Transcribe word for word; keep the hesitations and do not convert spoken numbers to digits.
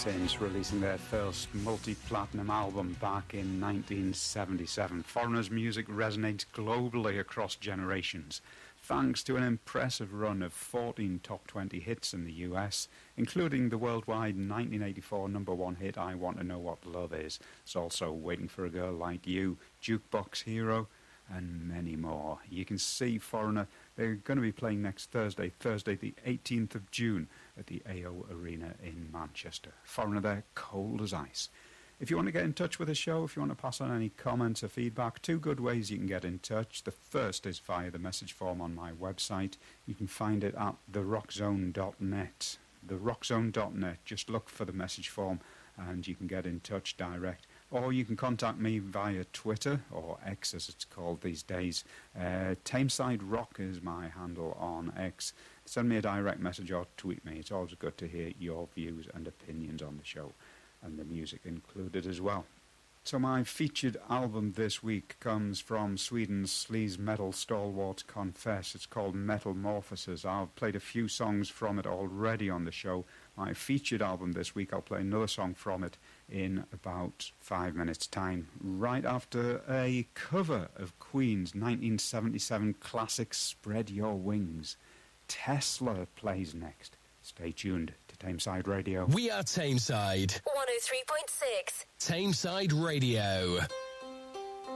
since releasing their first multi-platinum album back in nineteen seventy-seven. Foreigner's music resonates globally across generations, thanks to an impressive run of fourteen top twenty hits in the U S, including the worldwide nineteen eighty-four number one hit I Want to Know What Love Is. It's also Waiting for a Girl Like You, Jukebox Hero, and many more. You can see Foreigner, they're going to be playing next Thursday, Thursday the eighteenth of June at the A O Arena in Manchester. Foreigner, they're cold as ice. If you want to get in touch with the show, if you want to pass on any comments or feedback, two good ways you can get in touch. The first is via the message form on my website. You can find it at the rock zone dot net. the rock zone dot net. Just look for the message form and you can get in touch direct. Or you can contact me via Twitter, or X as it's called these days. Uh, Tameside Rock is my handle on X. Send me a direct message or tweet me. It's always good to hear your views and opinions on the show, and the music included as well. So my featured album this week comes from Sweden's sleaze metal stalwart Confess. It's called Metamorphosis. I've played a few songs from it already on the show. My featured album this week, I'll play another song from it in about five minutes' time, right after a cover of Queen's nineteen seventy-seven classic Spread Your Wings. Tesla plays next. Stay tuned to Tameside Radio. We are Tameside. one oh three point six. Tameside Radio.